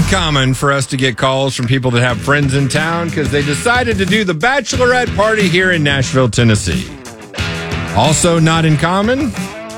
uncommon for us to get calls from people that have friends in town because they decided to do the bachelorette party here in Nashville, Tennessee. Also not uncommon,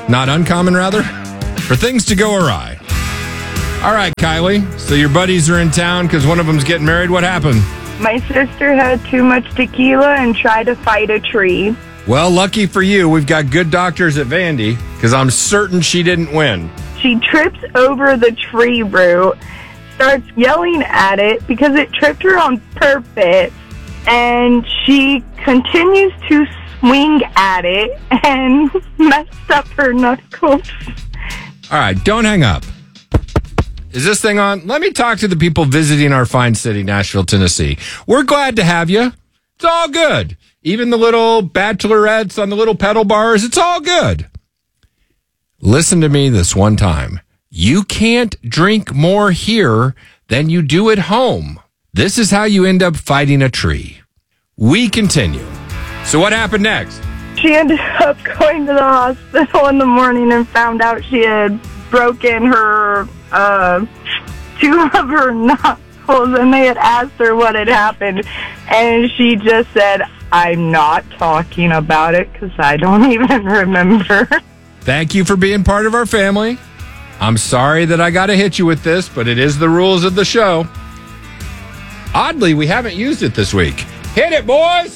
for things to go awry. All right, Kylie, so your buddies are in town because one of them's getting married. What happened? My sister had too much tequila and tried to fight a tree. Well, lucky for you, we've got good doctors at Vandy because I'm certain she didn't win. She trips over the tree root, starts yelling at it because it tripped her on purpose, and she continues to swing at it and messed up her knuckles. All right, don't hang up. Is this thing on? Let me talk to the people visiting our fine city, Nashville, Tennessee. We're glad to have you. It's all good. Even the little bachelorettes on the little pedal bars, it's all good. Listen to me this one time. You can't drink more here than you do at home. This is how you end up fighting a tree. We continue. So what happened next? She ended up going to the hospital in the morning and found out she had broken her two of her knuckles, and they had asked her what had happened, and she just said, "I'm not talking about it because I don't even remember." Thank you for being part of our family. I'm sorry that I got to hit you with this, but it is the rules of the show. Oddly, we haven't used it this week. Hit it, boys!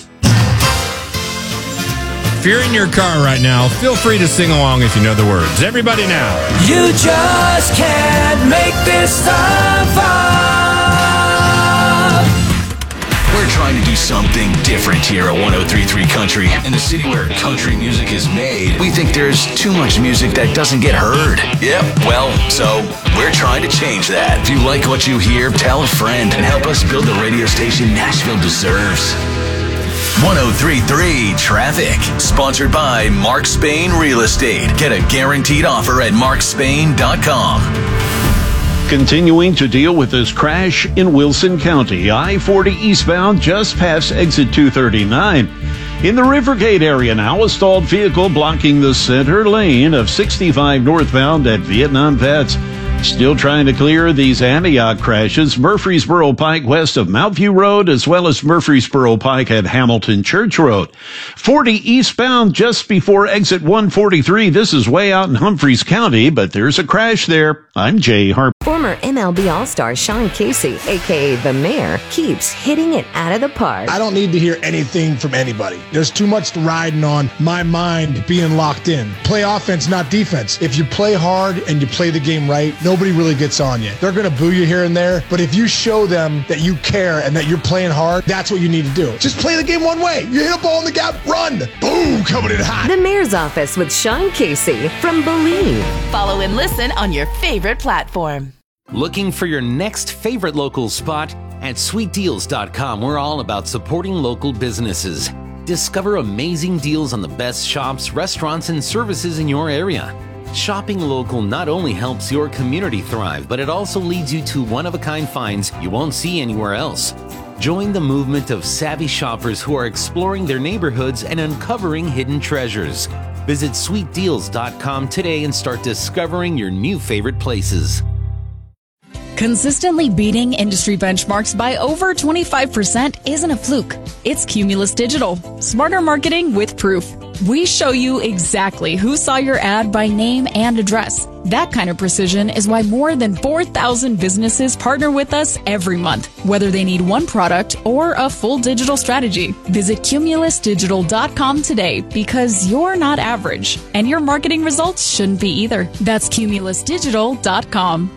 If you're in your car right now, feel free to sing along if you know the words. Everybody now. You just can't make this stuff up. We're trying to do something different here at 103.3 Country. In the city where country music is made, we think there's too much music that doesn't get heard. Yep, well, so we're trying to change that. If you like what you hear, tell a friend and help us build the radio station Nashville deserves. 103.3 Traffic, sponsored by Mark Spain Real Estate. Get a guaranteed offer at markspain.com. Continuing to deal with this crash in Wilson County, I-40 eastbound just past exit 239. In the Rivergate area now, a stalled vehicle blocking the center lane of 65 northbound at Vietnam Vets. Still trying to clear these Antioch crashes. Murfreesboro Pike west of Mount View Road, as well as Murfreesboro Pike at Hamilton Church Road. 40 eastbound just before exit 143. This is way out in Humphreys County, but there's a crash there. I'm Jay Harper. Former MLB All-Star Sean Casey, a.k.a. The Mayor, keeps hitting it out of the park. I don't need to hear anything from anybody. There's too much riding on my mind being locked in. Play offense, not defense. If you play hard and you play the game right, nobody really gets on you. They're going to boo you here and there, but if you show them that you care and that you're playing hard, that's what you need to do. Just play the game one way. You hit a ball in the gap, run. Boom, coming in hot. The Mayor's Office with Sean Casey from Believe. Follow and listen on your favorite platform. Looking for your next favorite local spot? At sweetdeals.com, we're all about supporting local businesses. Discover amazing deals on the best shops, restaurants, and services in your area. Shopping local not only helps your community thrive, but it also leads you to one-of-a-kind finds you won't see anywhere else. Join the movement of savvy shoppers who are exploring their neighborhoods and uncovering hidden treasures. Visit sweetdeals.com today and start discovering your new favorite places. Consistently beating industry benchmarks by over 25% isn't a fluke. It's Cumulus Digital. Smarter marketing with proof. We show you exactly who saw your ad by name and address. That kind of precision is why more than 4,000 businesses partner with us every month, whether they need one product or a full digital strategy. Visit cumulusdigital.com today because you're not average, and your marketing results shouldn't be either. That's cumulusdigital.com.